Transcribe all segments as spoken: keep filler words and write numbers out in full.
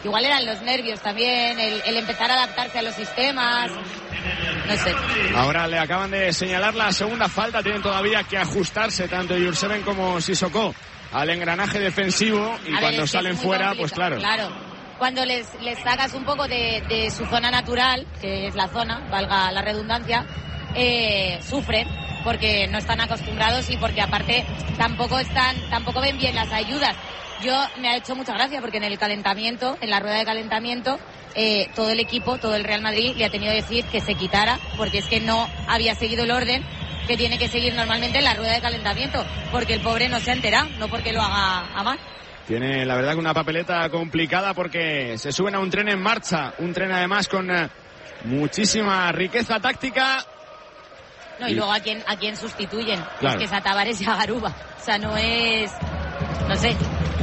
igual eran los nervios también, el, el empezar a adaptarse a los sistemas, no sé. Ahora le acaban de señalar la segunda falta, tienen todavía que ajustarse tanto Jurseven como Sissoko al engranaje defensivo y a cuando ver, salen fuera, pues claro. Claro, cuando les, les sacas un poco de, de su zona natural, que es la zona, valga la redundancia, eh, sufren porque no están acostumbrados y porque aparte tampoco están, tampoco ven bien las ayudas. Yo me ha hecho mucha gracia porque en el calentamiento, en la rueda de calentamiento, eh, todo el equipo, todo el Real Madrid le ha tenido que decir que se quitara porque es que no había seguido el orden que tiene que seguir normalmente en la rueda de calentamiento, porque el pobre no se ha enterado, no porque lo haga a mal. Tiene la verdad que una papeleta complicada porque se suben a un tren en marcha, un tren además con eh, muchísima riqueza táctica. No, y, y luego a quién a quién sustituyen, claro. Es que es a Tavares y a Garuba, o sea, no es, no sé.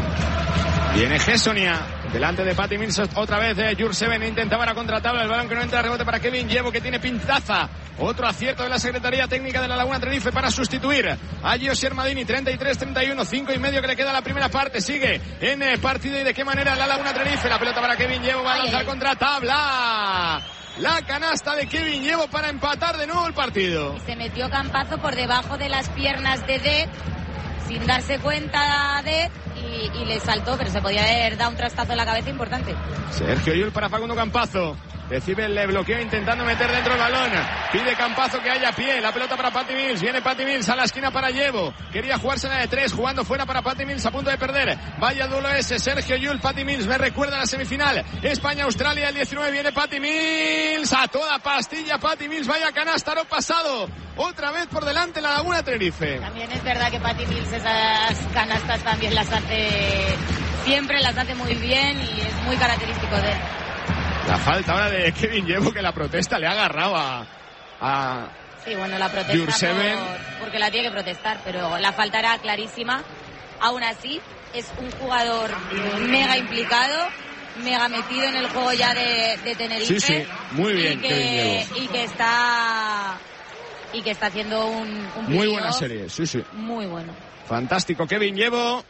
Viene Gessonia, delante de Patty Mills otra vez de Jurseven, intentaba la contratabla, el balón que no entra, rebote para Kevin Llevo que tiene pinzaza, otro acierto de la Secretaría Técnica de la Laguna Tenerife para sustituir a Gio Siermadini, treinta y tres treinta y uno, cinco y medio que le queda a la primera parte, sigue en el partido y de qué manera la Laguna Tenerife, la pelota para Kevin Llevo, va a lanzar contratabla. La canasta de Kevin Llevo para empatar de nuevo el partido. Y se metió Campazo por debajo de las piernas de De, sin darse cuenta de y, y le saltó, pero se podía haber dado un trastazo en la cabeza importante. Sergio Llull para Facundo Campazo. Recibe el bloqueo intentando meter dentro el balón. Pide Campazo que haya pie. La pelota para Patty Mills. Viene Patty Mills a la esquina para Llevo. Quería jugársela de tres. Jugando fuera para Patty Mills a punto de perder. Vaya duelo ese. Sergio Llull, Patty Mills. Me recuerda la semifinal. España-Australia el diecinueve. Viene Patty Mills. A toda pastilla Patty Mills. Vaya canasta. No pasado. Otra vez por delante la Laguna Tenerife. También es verdad que Patty Mills esas canastas también las hace. Siempre las hace muy bien y es muy característico de él. La falta ahora de Kevin Llevo que la protesta le ha agarrado a... a sí, bueno, la protesta por, porque la tiene que protestar, pero la falta era clarísima. Aún así, es un jugador mega implicado, mega metido en el juego ya de, de Tenerife. Sí, sí, muy bien y que, Kevin Llevo. Y que está... Y que está haciendo un... un muy buena serie, sí, sí. Muy bueno. Fantástico Kevin Llevo.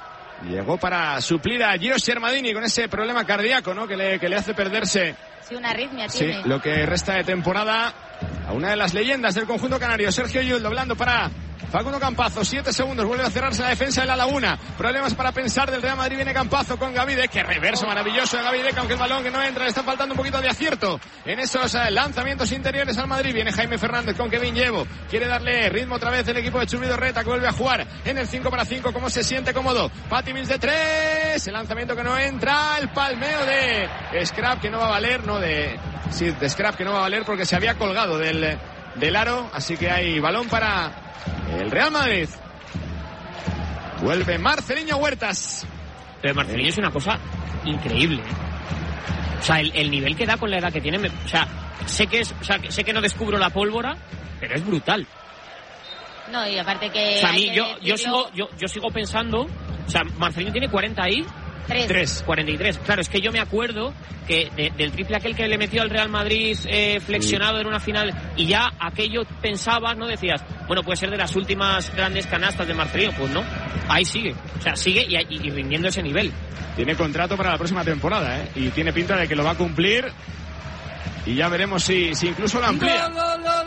Llegó para suplir a Gio Siermadini con ese problema cardíaco, ¿no? Que le, que le hace perderse. Sí, una arritmia Sí, tiene. lo que resta de temporada a una de las leyendas del conjunto canario. Sergio Llull doblando para Facundo Campazo. Siete segundos, vuelve a cerrarse la defensa de la Laguna. Problemas para pensar del Real Madrid. Viene Campazo con Gavide. Qué reverso maravilloso de Gavide, aunque el balón que no entra. Le está faltando un poquito de acierto en esos uh, lanzamientos interiores al Madrid. Viene Jaime Fernández con Kevin Llevo. Quiere darle ritmo otra vez el equipo de Churrido Reta, que vuelve a jugar en el cinco para cinco. Cómo se siente cómodo. Patty Mills de tres. El lanzamiento que no entra. El palmeo de Scrap que no va a valer. No de... Sí, de Scrap que no va a valer porque se había colgado del, del aro. Así que hay balón para el Real Madrid. Vuelve Marceliño Huertas. Pero Marceliño es una cosa increíble, ¿eh? O sea, el, el nivel que da con la edad que tiene, me, o sea, sé que es, o sea, sé que no descubro la pólvora, pero es brutal. No, y aparte que... O sea, a mí, yo, yo sigo, yo, yo sigo pensando, o sea, Marceliño tiene cuarenta y tres. cuarenta y tres. Claro, es que yo me acuerdo que de, del triple aquel que le metió al Real Madrid eh, flexionado en una final, y ya aquello pensabas, ¿no? Decías, bueno, puede ser de las últimas grandes canastas de Marceliño. Pues no, ahí sigue. O sea, sigue y, y, y rindiendo ese nivel. Tiene contrato para la próxima temporada, ¿eh? Y tiene pinta de que lo va a cumplir. Y ya veremos si, si incluso lo amplía. Gol, gol,